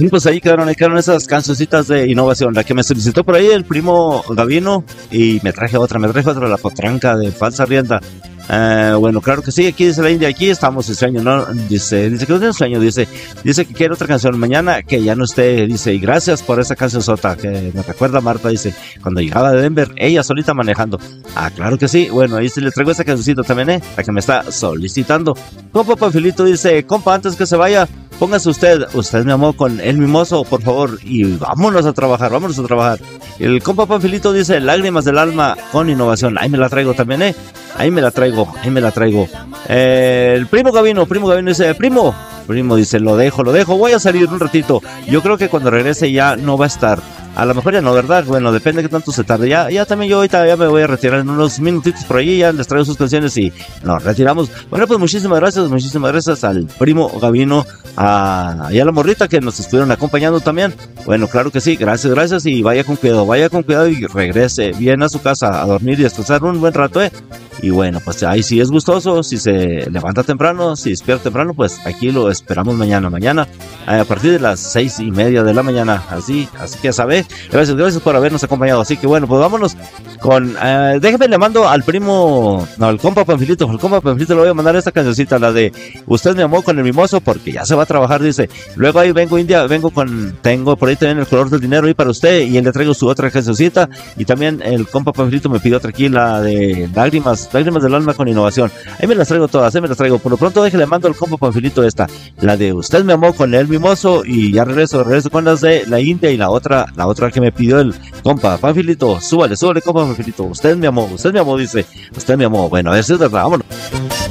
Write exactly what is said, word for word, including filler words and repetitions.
Y pues ahí quedaron, ahí quedaron esas cancioncitas de innovación. La que me solicitó por ahí el primo Gavino, y me traje otra, me traje otra, la potranca de falsa rienda. Uh, bueno, claro que sí, aquí dice la India, aquí estamos en sueño, ¿no? Dice, dice que no tiene sueño, dice, dice que quiere otra canción mañana, que ya no esté, dice, y gracias por esa canción sota, que me recuerda a Marta, dice, cuando llegaba de Denver, ella solita manejando. Ah, claro que sí, bueno, ahí sí le traigo esa cancioncita también, ¿eh? La que me está solicitando. Compa Panfilito dice, compa, antes que se vaya, póngase usted, usted me amó con el mimoso, por favor, y vámonos a trabajar, vámonos a trabajar. El compa Panfilito dice, lágrimas del alma con innovación, ahí me la traigo también, ¿eh? Ahí me la traigo, ahí me la traigo. Eh, el primo Gavino, primo Gavino dice, primo, primo dice, lo dejo, lo dejo, voy a salir un ratito. Yo creo que cuando regrese ya no va a estar. A lo mejor ya no, ¿verdad? Bueno, depende de qué tanto se tarde. Ya, ya también yo ahorita ya me voy a retirar en unos minutitos por ahí, ya les traigo sus canciones y nos retiramos. Bueno, pues muchísimas gracias, muchísimas gracias al primo Gavino, a, y a la morrita que nos estuvieron acompañando también. Bueno, claro que sí, gracias, gracias, y vaya con cuidado, vaya con cuidado y regrese bien a su casa a dormir y descansar un buen rato, ¿eh? Y bueno, pues ahí sí es gustoso, si se levanta temprano, si despierta temprano, pues aquí lo esperamos mañana, mañana a partir de las seis y media de la mañana, así, así que ya sabe, gracias, gracias por habernos acompañado, así que bueno, pues vámonos con, eh, déjeme le mando al primo, no, al compa Panfilito, al compa Panfilito le voy a mandar esta cancioncita, la de usted me amó con el mimoso, porque ya se va a trabajar, dice, luego ahí vengo India, vengo con, tengo por ahí también el color del dinero ahí para usted, y él le traigo su otra cancioncita, y también el compa Panfilito me pidió otra aquí, la de lágrimas, lágrimas del alma con innovación, ahí me las traigo todas, ahí me las traigo, por lo pronto déjele mando al compa Panfilito esta, la de usted me amó con el mimoso, y ya regreso, regreso con las de la India y la otra, la otra que me pidió el compa Panfilito, súbale, súbale compa Panfilito, usted me amó, usted me amó, dice, usted me amó, bueno, a ver si es verdad, vámonos.